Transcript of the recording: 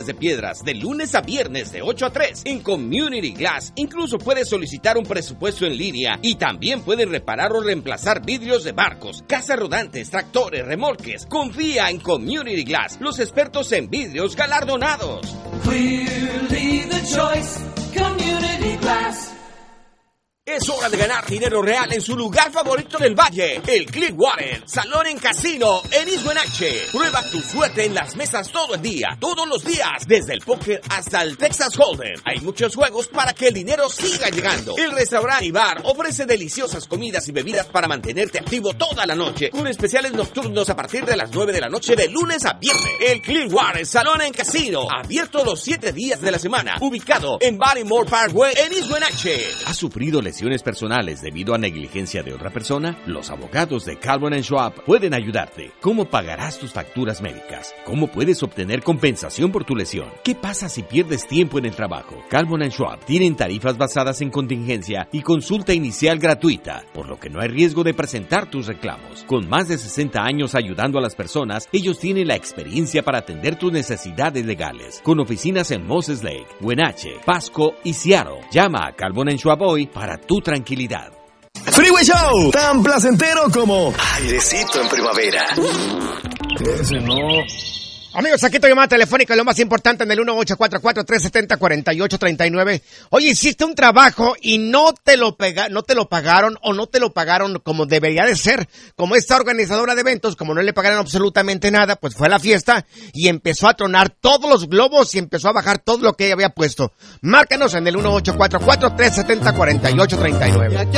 de piedras de lunes a viernes de 8 a 3 en Community Glass. Incluso puedes solicitar un presupuesto en línea y también puedes reparar o reemplazar vidrios de barcos, casas rodantes, tractores, remolques. Confía en Community Glass, los expertos en vidrios galardonados. Clearly the choice, Community Glass. Es hora de ganar dinero real en su lugar favorito del valle, el Clearwater Salón en Casino en East Wenatchee. Prueba tu suerte en las mesas todo el día, todos los días, desde el póker hasta el Texas Hold'em. Hay muchos juegos para que el dinero siga llegando. El restaurante y bar ofrece deliciosas comidas y bebidas para mantenerte activo toda la noche, con especiales nocturnos a partir de las 9 de la noche de lunes a viernes. El Clearwater Salón en Casino, abierto los 7 días de la semana, ubicado en Ballymore Parkway en East Wenatchee. ¿Has sufrido lesiones personales debido a negligencia de otra persona? Los abogados de Calvin & Schwab pueden ayudarte. ¿Cómo pagarás tus facturas médicas? ¿Cómo puedes obtener compensación por tu lesión? ¿Qué pasa si pierdes tiempo en el trabajo? Calvin & Schwab tienen tarifas basadas en contingencia y consulta inicial gratuita, por lo que no hay riesgo de presentar tus reclamos. Con más de 60 años ayudando a las personas, ellos tienen la experiencia para atender tus necesidades legales. Con oficinas en Moses Lake, Wenatchee, Pasco y Seattle. Llama a Calvin & Schwab hoy para tu tranquilidad. Freeway Show, tan placentero como airecito en primavera. Ese no. Amigos, aquí tu llamada telefónica, lo más importante en el 1844-370-4839. Oye, hiciste un trabajo y no te lo pagaron o no te lo pagaron como debería de ser. Como esta organizadora de eventos, como no le pagaron absolutamente nada, pues fue a la fiesta y empezó a tronar todos los globos y empezó a bajar todo lo que ella había puesto. Márcanos en el 1844-370-4839.